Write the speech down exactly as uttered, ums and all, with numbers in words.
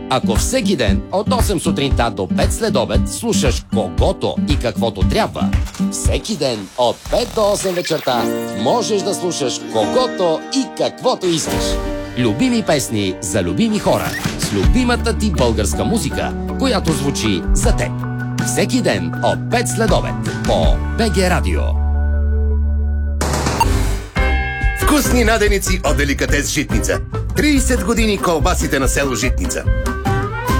Ако всеки ден от осем сутринта до пет след обед слушаш когото и каквото трябва, всеки ден от пет до осем вечерта можеш да слушаш когото и каквото искаш. Любими песни за любими хора с любимата ти българска музика, която звучи за теб. Всеки ден от пет след обед по БГ Радио. Вкусни наденици от Деликатес Житница. трийсет години колбасите на село Житница.